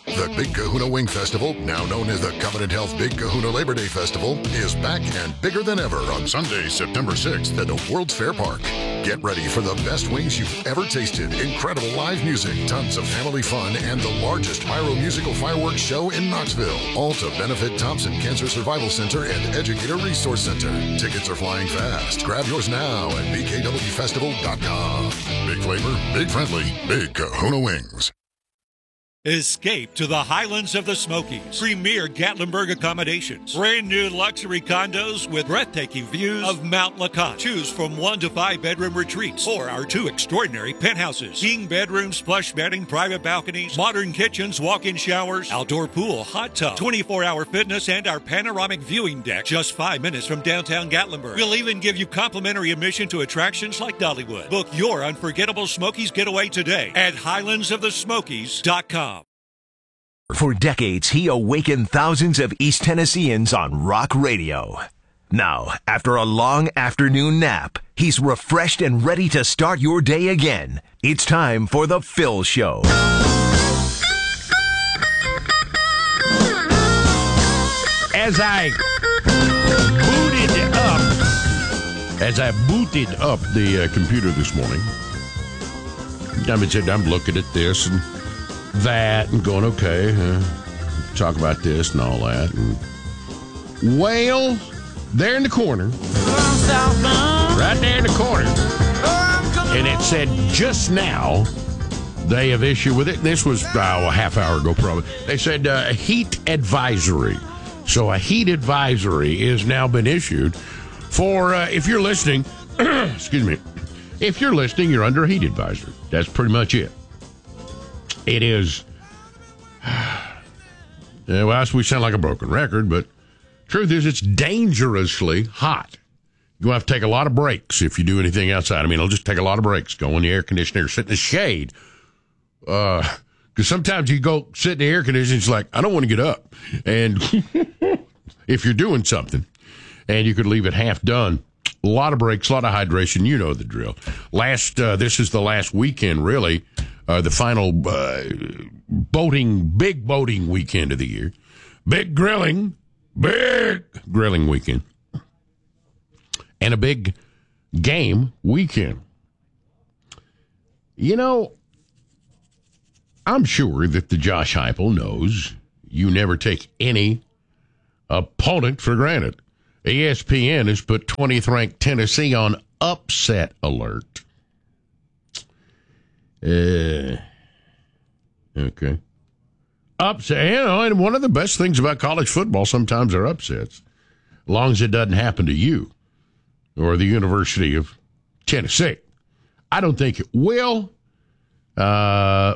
The Big Kahuna Wing Festival, now known as the Covenant Health Big Kahuna Labor Day Festival, is back and bigger than ever on Sunday, September 6th at the World's Fair Park. Get ready for the best wings you've ever tasted, incredible live music, tons of family fun, and the largest pyro-musical fireworks show in Knoxville. All to benefit Thompson Cancer Survival Center and Educator Resource Center. Tickets are flying fast. Grab yours now at bkwfestival.com. Big flavor, big friendly, Big Kahuna Wings. Escape to the highlands of the Smokies. Premier Gatlinburg accommodations. Brand new luxury condos with breathtaking views of Mount LeConte. Choose from 1 to 5 bedroom retreats or our 2 extraordinary penthouses. King bedrooms, plush bedding, private balconies, modern kitchens, walk-in showers, outdoor pool, hot tub, 24-hour fitness, and our panoramic viewing deck. Just 5 minutes from downtown Gatlinburg. We'll even give you complimentary admission to attractions like Dollywood. Book your unforgettable Smokies getaway today at highlandsofthesmokies.com. For decades, he awakened thousands of East Tennesseans on rock radio. Now, after a long afternoon nap, he's refreshed and ready to start your day again. It's time for The Phil Show. As I booted up the computer this morning, I'm looking at this and that and going, okay, talk about this and all that. And, well, there in the corner, right there in the corner, and it said just now they have issued with it. This was a half hour ago probably. They said a heat advisory. So a heat advisory has now been issued for, if you're listening, excuse me, if you're listening, you're under a heat advisory. That's pretty much it. It is, well, we sound like a broken record, but truth is it's dangerously hot. You're going to have to take a lot of breaks if you do anything outside. I mean, it'll just take a lot of breaks. Go in the air conditioner, sit in the shade. Because sometimes you go sit in the air conditioner, it's like, I don't want to get up. And if you're doing something and you could leave it half done, a lot of breaks, a lot of hydration, you know the drill. This is the last weekend, really. The final big boating weekend of the year. Big grilling weekend. And a big game weekend. You know, I'm sure that the Josh Heupel knows you never take any opponent for granted. ESPN has put 20th ranked Tennessee on upset alert. Okay. Upset, and one of the best things about college football sometimes are upsets, as long as it doesn't happen to you or the University of Tennessee. I don't think it will, but,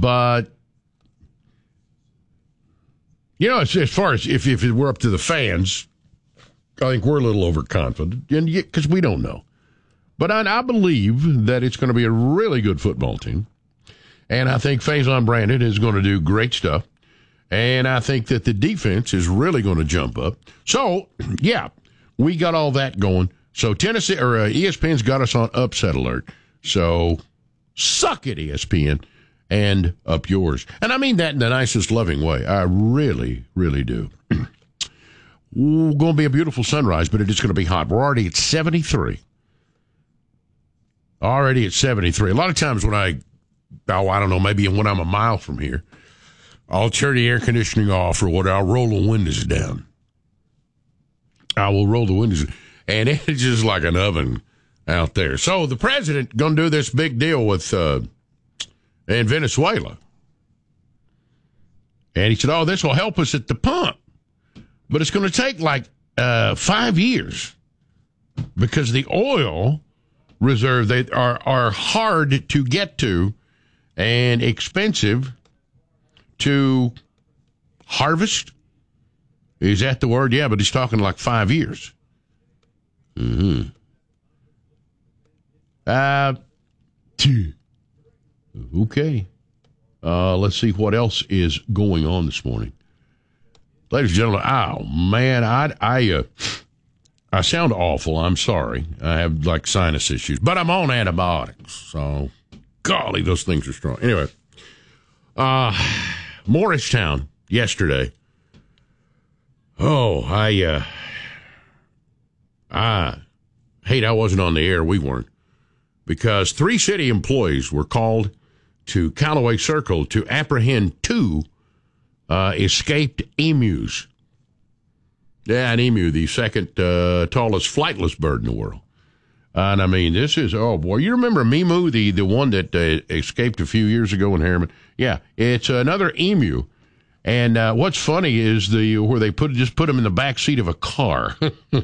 you know, as far as if it were up to the fans, I think we're a little overconfident, because we don't know. But I believe that it's going to be a really good football team. And I think Faison Brandon is going to do great stuff. And I think that the defense is really going to jump up. So, yeah, we got all that going. So Tennessee or ESPN's got us on upset alert. So suck it, ESPN, and up yours. And I mean that in the nicest, loving way. I really, really do. Going to be a beautiful sunrise, but it is going to be hot. We're already at 73. Already at 73. A lot of times when I don't know, maybe when I'm a mile from here, I'll turn the air conditioning off or what. I'll roll the windows down. I will roll the windows, and it's just like an oven out there. So the president going to do this big deal with in Venezuela. And he said, this will help us at the pump. But it's going to take like 5 years because the oil reserve, they are hard to get to and expensive to harvest. Is that the word? Yeah, but he's talking like 5 years. Mm-hmm. Okay. Let's see what else is going on this morning. Ladies and gentlemen, oh man, I sound awful. I'm sorry. I have like sinus issues, but I'm on antibiotics. So, golly, those things are strong. Anyway, Morristown yesterday. Oh, I hate I wasn't on the air. We weren't. Because 3 city employees were called to Callaway Circle to apprehend 2 escaped emus. Yeah, an emu, the second tallest flightless bird in the world. And I mean, this is, oh boy, you remember Mimu, the one that escaped a few years ago in Harriman? Yeah, it's another emu. And what's funny is where they just put him in the back seat of a car.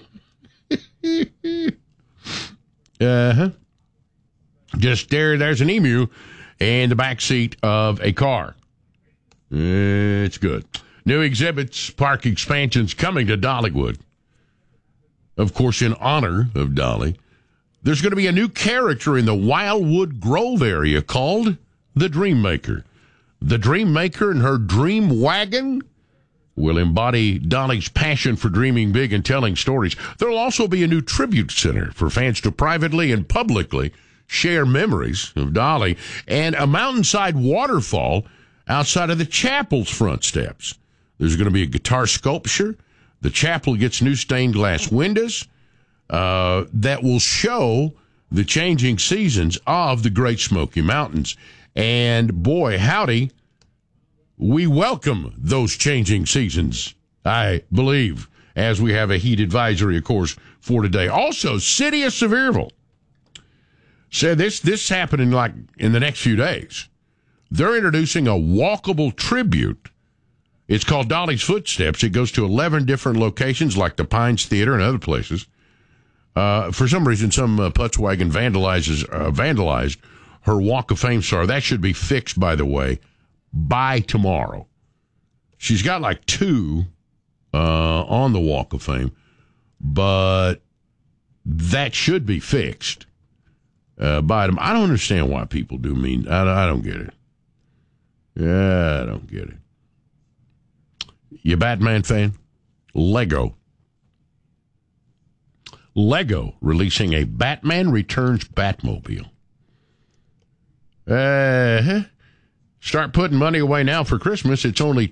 Just there's an emu in the back seat of a car. It's good. New exhibits, park expansions coming to Dollywood. Of course, in honor of Dolly. There's going to be a new character in the Wildwood Grove area called the Dream Maker. The Dream Maker and her dream wagon will embody Dolly's passion for dreaming big and telling stories. There will also be a new tribute center for fans to privately and publicly share memories of Dolly, and a mountainside waterfall outside of the chapel's front steps. There's going to be a guitar sculpture. The chapel gets new stained glass windows that will show the changing seasons of the Great Smoky Mountains. And boy, howdy, we welcome those changing seasons, I believe, as we have a heat advisory, of course, for today. Also, City of Sevierville said this happening like in the next few days. They're introducing a walkable tribute. It's called Dolly's Footsteps. It goes to 11 different locations like the Pines Theater and other places. For some reason, some putz wagon vandalized her Walk of Fame star. That should be fixed, by the way, by tomorrow. She's got like 2 on the Walk of Fame, but that should be fixed by them. I don't understand why people do mean. I don't get it. Yeah, I don't get it. You a Batman fan? Lego releasing a Batman Returns Batmobile. Start putting money away now for Christmas. It's only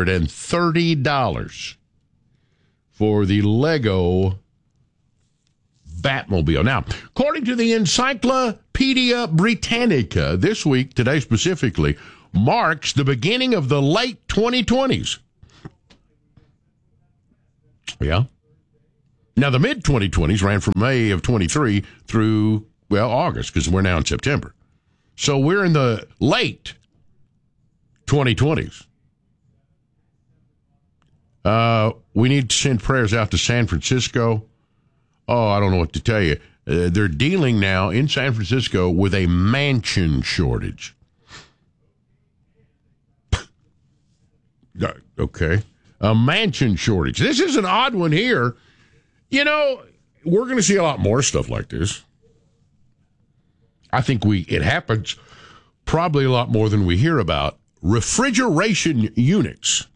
$230 for the Lego Batmobile. Now, according to the Encyclopedia Britannica, this week, today specifically, marks the beginning of the late 2020s. Yeah. Now, the mid-2020s ran from May of 23 through, August, because we're now in September. So we're in the late 2020s. We need to send prayers out to San Francisco. Oh, I don't know what to tell you. They're dealing now in San Francisco with a mansion shortage. Okay. A mansion shortage. This is an odd one here. You know, we're going to see a lot more stuff like this. I think it happens probably a lot more than we hear about. Refrigeration units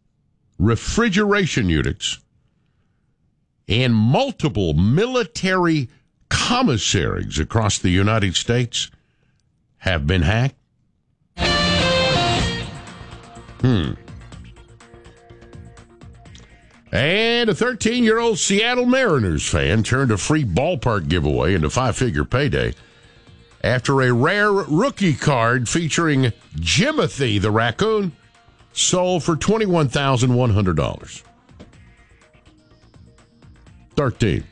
and multiple military commissaries across the United States have been hacked. And a 13-year-old Seattle Mariners fan turned a free ballpark giveaway into 5-figure payday after a rare rookie card featuring Jimothy the raccoon sold for $21,100. 13.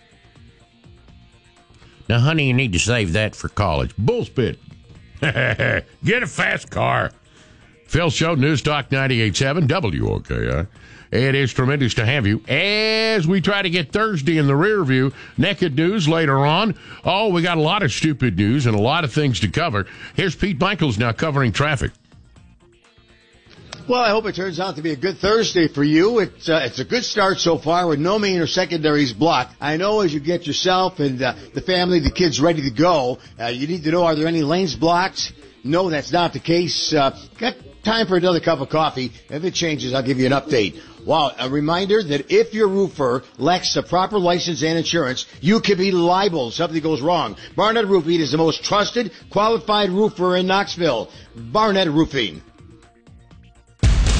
Now, honey, you need to save that for college. Bullspit. Get a fast car. Phil Show, News Talk 98.7 WOKI. It is tremendous to have you as we try to get Thursday in the rear view. Naked News later on. Oh, we got a lot of stupid news and a lot of things to cover. Here's Pete Michaels now covering traffic. Well, I hope it turns out to be a good Thursday for you. It's a good start so far with no main or secondaries blocked. I know as you get yourself and the family, the kids ready to go, you need to know, are there any lanes blocked? No, that's not the case. Got time for another cup of coffee. If it changes, I'll give you an update. Wow, a reminder that if your roofer lacks the proper license and insurance, you could be liable if something goes wrong. Barnett Roofing is the most trusted, qualified roofer in Knoxville. Barnett Roofing.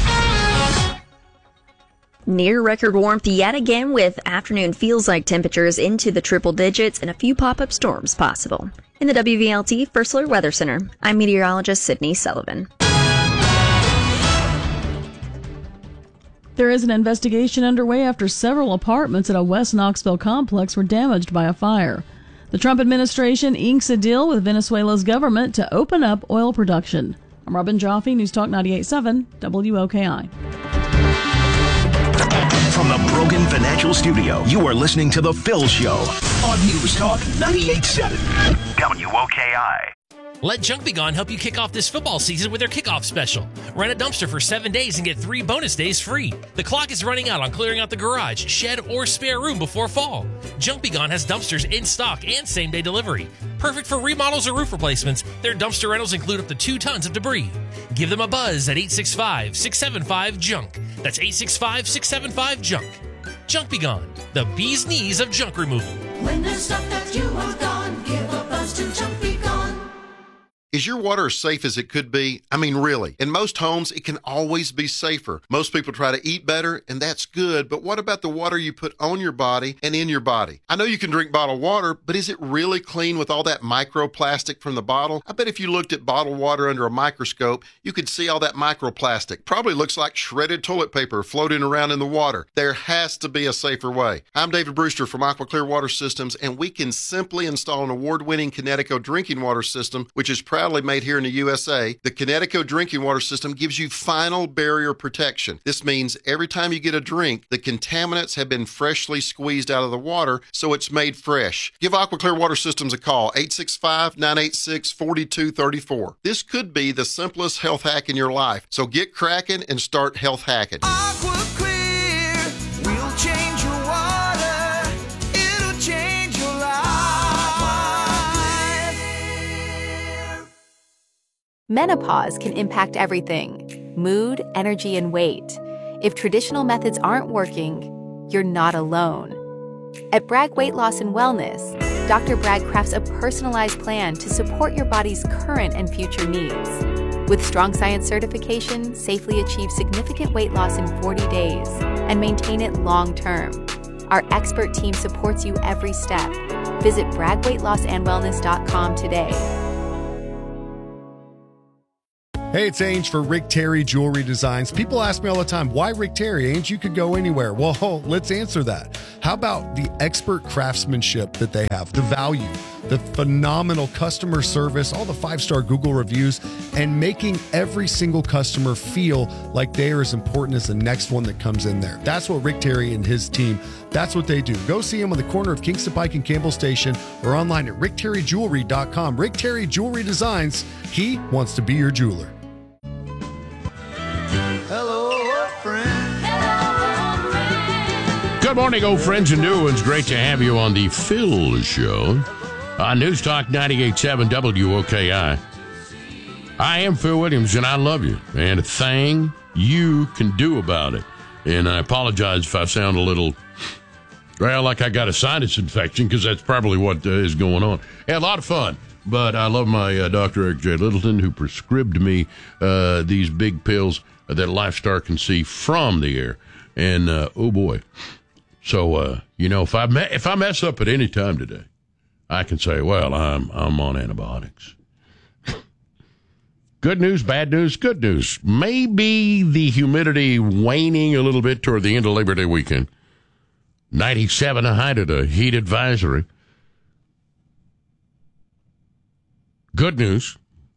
Near record warmth yet again, with afternoon feels-like temperatures into the triple digits and a few pop-up storms possible. In the WVLT First Alert Weather Center, I'm meteorologist Sydney Sullivan. There is an investigation underway after several apartments at a West Knoxville complex were damaged by a fire. The Trump administration inks a deal with Venezuela's government to open up oil production. I'm Robin Joffe, News Talk 98.7 WOKI. From the Brogan Financial Studio, you are listening to The Phil Show on News Talk 98.7 WOKI. Let Junk Be Gone help you kick off this football season with their kickoff special. Rent a dumpster for 7 days and get 3 bonus days free. The clock is running out on clearing out the garage, shed, or spare room before fall. Junk Be Gone has dumpsters in stock and same-day delivery. Perfect for remodels or roof replacements, their dumpster rentals include up to 2 tons of debris. Give them a buzz at 865-675-JUNK. That's 865-675-JUNK. Junk Be Gone, the bee's knees of junk removal. When there's stuff that you want gone, give a buzz to Junk Be Gone. Is your water as safe as it could be? I mean, really. In most homes, it can always be safer. Most people try to eat better, and that's good, but what about the water you put on your body and in your body? I know you can drink bottled water, but is it really clean with all that microplastic from the bottle? I bet if you looked at bottled water under a microscope, you could see all that microplastic. Probably looks like shredded toilet paper floating around in the water. There has to be a safer way. I'm David Brewster from Aqua Clear Water Systems, and we can simply install an award-winning Connecticut drinking water system, which is proudly made here in the USA. The Connecticut drinking water system gives you final barrier protection. This means every time you get a drink, the contaminants have been freshly squeezed out of the water, so it's made fresh. Give Aqua Clear Water Systems a call, 865-986-4234. This could be the simplest health hack in your life, so get cracking and start health hacking. Aqua Clear will change your water. It'll change your life. Menopause can impact everything: mood, energy, and weight. If traditional methods aren't working, you're not alone. At Bragg Weight Loss and Wellness, Dr. Bragg crafts a personalized plan to support your body's current and future needs. With strong science certification, safely achieve significant weight loss in 40 days and maintain it long term. Our expert team supports you every step. Visit BraggWeightLossAndWellness.com today. Hey, it's Ange for Rick Terry Jewelry Designs. People ask me all the time, why Rick Terry? Ange, you could go anywhere. Well, let's answer that. How about the expert craftsmanship that they have, the value, the phenomenal customer service, all the 5-star Google reviews, and making every single customer feel like they are as important as the next one that comes in there. That's what Rick Terry and his team, that's what they do. Go see him on the corner of Kingston Pike and Campbell Station or online at rickterryjewelry.com. Rick Terry Jewelry Designs, he wants to be your jeweler. Hello, old friend. Good morning, old friends and new ones. Great to have you on the Phil Show on News Talk 98.7 WOKI. I am Phil Williams, and I love you. And a thing you can do about it. And I apologize if I sound a little, well, like I got a sinus infection, because that's probably what is going on. Yeah, a lot of fun. But I love my Dr. Eric J. Littleton, who prescribed me these big pills that LifeStar can see from the air. And, oh, boy. So, if I mess up at any time today, I can say, well, I'm on antibiotics. Good news, bad news, good news. Maybe the humidity waning a little bit toward the end of Labor Day weekend. 97 a high to the heat advisory. Good news.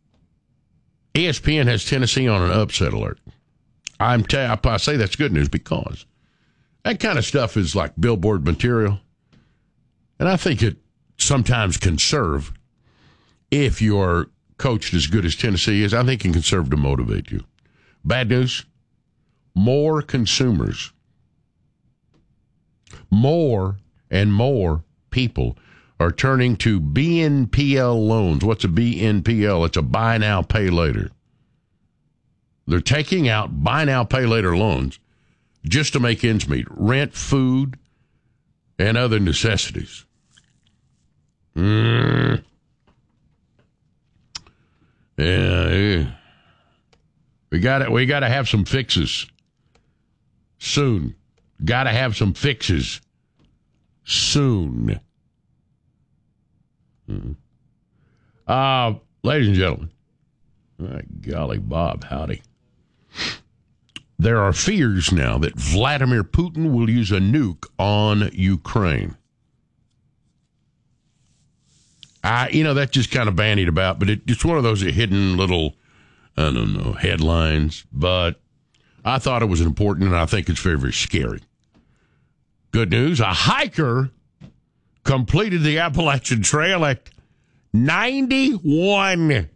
ESPN has Tennessee on an upset alert. I say that's good news because that kind of stuff is like billboard material. And I think it sometimes can serve, if you're coached as good as Tennessee is, I think it can serve to motivate you. Bad news, more consumers, more and more people are turning to BNPL loans. What's a BNPL? It's a buy now, pay later. They're taking out buy now, pay later loans just to make ends meet. Rent, food, and other necessities. Yeah. We got to have some fixes soon. Got to have some fixes soon. Ladies and gentlemen, golly Bob, howdy. There are fears now that Vladimir Putin will use a nuke on Ukraine. That's just kind of bandied about, but it's one of those hidden little, I don't know, headlines. But I thought it was important, and I think it's very, very scary. Good news, a hiker completed the Appalachian Trail at 91.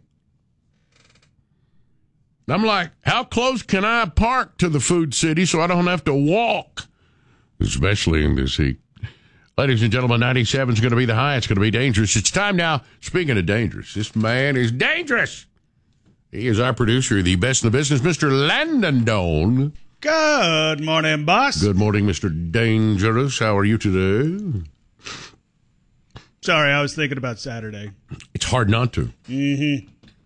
I'm like, how close can I park to the food city so I don't have to walk, especially in this heat? Ladies and gentlemen, 97 is going to be the high. It's going to be dangerous. It's time now. Speaking of dangerous, this man is dangerous. He is our producer, the best in the business, Mr. Landon Doan. Good morning, boss. Good morning, Mr. Dangerous. How are you today? Sorry, I was thinking about Saturday. It's hard not to. Mm-hmm.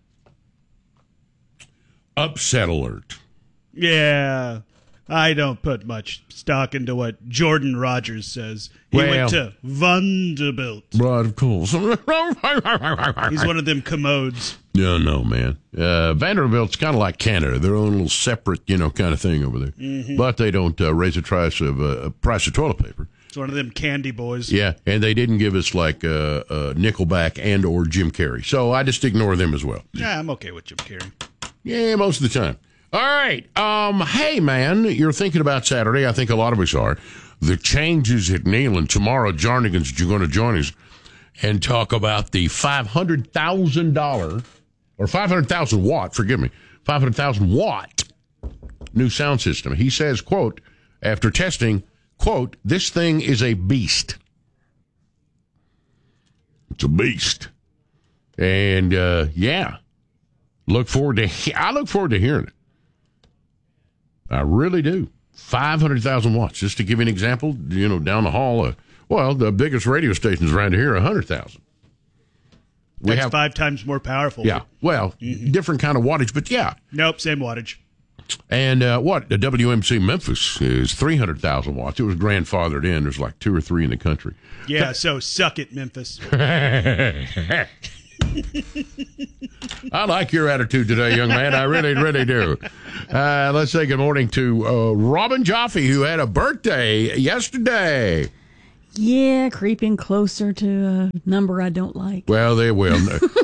Upset alert. Yeah. I don't put much stock into what Jordan Rogers says. He went to Vanderbilt. Right, of course. He's one of them commodes. No, man. Vanderbilt's kind of like Canada. Their own little separate, kind of thing over there. Mm-hmm. But they don't raise the price of toilet paper. It's one of them candy boys. Yeah, and they didn't give us like Nickelback and or Jim Carrey. So I just ignore them as well. Yeah, I'm okay with Jim Carrey. Yeah, most of the time. All right. Hey, man, you're thinking about Saturday. I think a lot of us are. The changes at Neyland. Tomorrow, Jarnigan's going to join us and talk about the $500,000 or 500,000 watt, forgive me, 500,000 watt new sound system. He says, quote, after testing, quote, this thing is a beast. It's a beast. And, yeah, I look forward to hearing it. I really do. 500,000 watts. Just to give you an example, down the hall, the biggest radio stations around here are 100,000. That's 5 times more powerful. Yeah. Well, different kind of wattage, but yeah. Nope, same wattage. And the WMC Memphis is 300,000 watts. It was grandfathered in. There's like 2 or 3 in the country. Yeah, so suck it, Memphis. I like your attitude today, young man. I really, really do. Let's say good morning to Robin Jaffe, who had a birthday yesterday. Yeah, creeping closer to a number I don't like. Well, they will.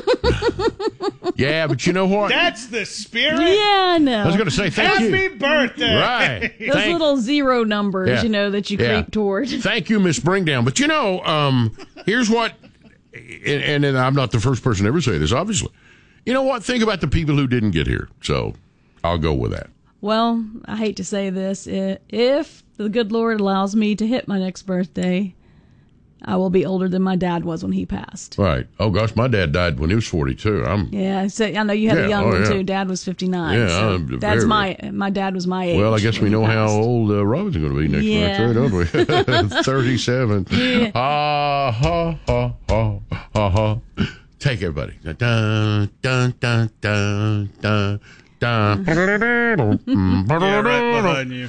Yeah, but you know what? That's the spirit. Yeah, I know. I was going to say thank you. Happy birthday. Right. Those little zero numbers, that you creep toward. Thank you, Miss Bringdown. But, here's what, and I'm not the first person to ever say this, obviously. You know what? Think about the people who didn't get here. So I'll go with that. Well, I hate to say this. If the good Lord allows me to hit my next birthday, I will be older than my dad was when he passed. Right. Oh, gosh, my dad died when he was 42. Yeah, so I know you had a young one, too. Dad was 59. Yeah, so my dad was my age. Well, I guess we know how old Robin's going to be next birthday, don't we? 37. Yeah. Ha, ha, ha, ha, ha. Take everybody. Dun, dun, dun, dun, dun. Yeah, right behind you.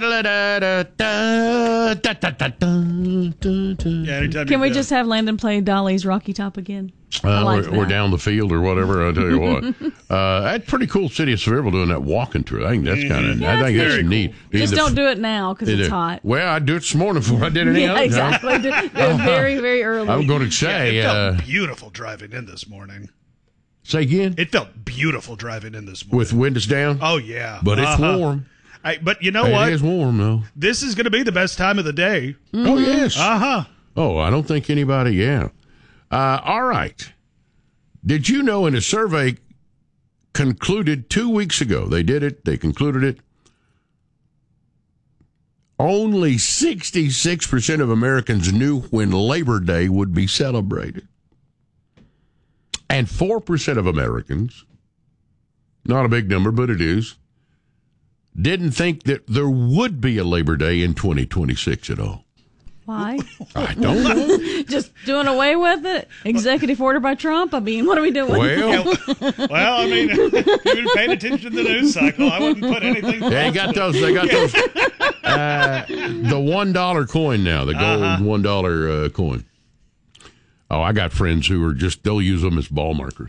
Can we just have Landon play Dolly's Rocky Top again? Or down the field or whatever. I tell you what, that's pretty cool. City of Sevierville doing that walking tour. I think that's kind of. I think that's neat. Just don't do it now because it's hot. Well, I do it this morning before I did any other time. Exactly. Do it very, very early. I'm going to say, it felt beautiful driving in this morning. Say again. It felt beautiful driving in this morning with windows down. Oh yeah, but it's warm. But you know what? It is warm though. This is going to be the best time of the day. Mm-hmm. Oh yes. Oh, I don't think anybody. Yeah. All right. Did you know in a survey concluded 2 weeks ago, they did it, they concluded it, only 66% of Americans knew when Labor Day would be celebrated. And 4% of Americans, not a big number, but it is, didn't think that there would be a Labor Day in 2026 at all. Why? I don't know. Just doing away with it? Executive order by Trump? I mean, what are we doing? Well, I mean, if you've been paying attention to the news cycle, I wouldn't put anything. They got those The $1 coin now, the gold $1 coin. Oh, I got friends who are they'll use them as ball markers,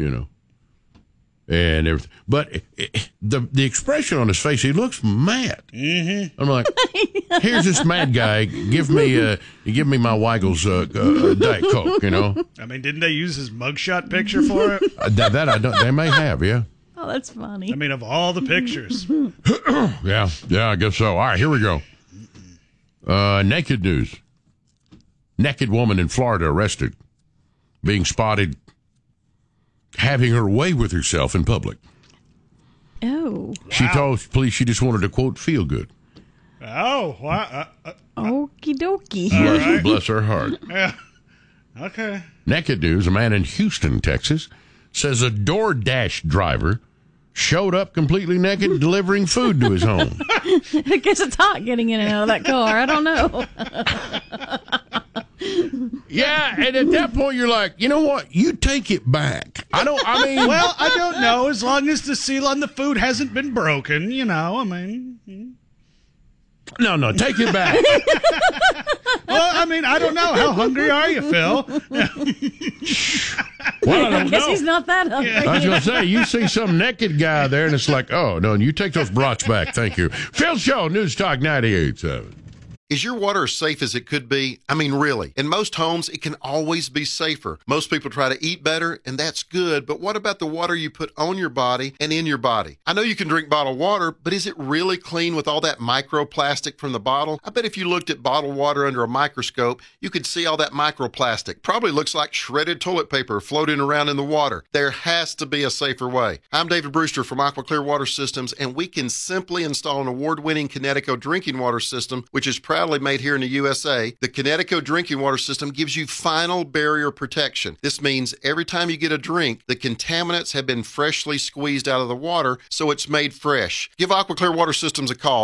and everything. But the expression on his face, he looks mad. Mm-hmm. I'm like, here's this mad guy. Give me my Weigel's Diet Coke, I mean, didn't they use his mugshot picture for it? That I don't. They may have, yeah. Oh, that's funny. I mean, of all the pictures. Yeah, I guess so. All right, here we go. Naked news. Naked woman in Florida arrested, being spotted having her way with herself in public. Oh. She told police she just wanted to, quote, feel good. Oh, wow. Okie dokie. Bless her heart. Yeah. Okay. Naked news, a man in Houston, Texas, says a DoorDash driver showed up completely naked delivering food to his home. I guess it's hot getting in and out of that car. I don't know. Yeah, and at that point you're like, you know what? You take it back. Well, I don't know. As long as the seal on the food hasn't been broken, I mean. No, take it back. Well, I mean, I don't know. How hungry are you, Phil? Well, I don't I guess know. he's not that hungry. I was going to say, you see some naked guy there, and it's like, oh, no, you take those brats back. Thank you. Phil Show, News Talk 98.7. Is your water as safe as it could be? I mean, really. In most homes, it can always be safer. Most people try to eat better, and that's good, but what about the water you put on your body and in your body? I know you can drink bottled water, but is it really clean with all that microplastic from the bottle? I bet if you looked at bottled water under a microscope, you could see all that microplastic. Probably looks like shredded toilet paper floating around in the water. There has to be a safer way. I'm David Brewster from Aqua Clear Water Systems, and we can simply install an award-winning Connecticut drinking water system, which is proudly made here in the USA. The Connecticut drinking water system gives you final barrier protection. This means every time you get a drink, the contaminants have been freshly squeezed out of the water, so it's made fresh. Give Aqua Clear Water Systems a call,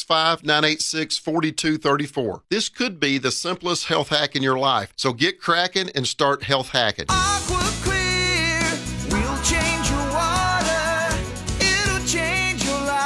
865-986-4234. This could be the simplest health hack in your life, so get cracking and start health hacking. Aqua Clear will change your water. It'll change your life.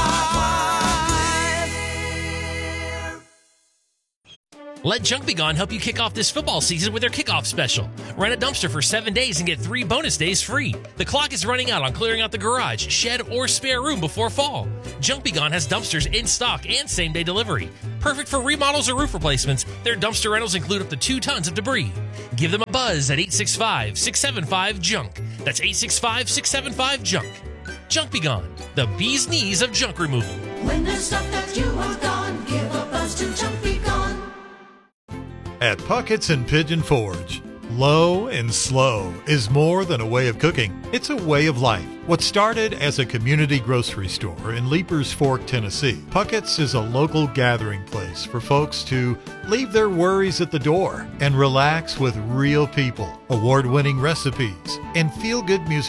Let Junk Be Gone help you kick off this football season with their kickoff special. Rent a dumpster for 7 days and get 3 bonus days free. The clock is running out on clearing out the garage, shed, or spare room before fall. Junk Be Gone has dumpsters in stock and same-day delivery. Perfect for remodels or roof replacements, their dumpster rentals include up to 2 tons of debris. Give them a buzz at 865-675-JUNK. That's 865-675-JUNK. Junk Be Gone, the bee's knees of junk removal. When there's stuff that you want gone, give a buzz to Junk Be Gone. At Puckett's and Pigeon Forge, low and slow is more than a way of cooking. It's a way of life. What started as a community grocery store in Leapers Fork, Tennessee, Puckett's is a local gathering place for folks to leave their worries at the door and relax with real people, award-winning recipes, and feel-good music.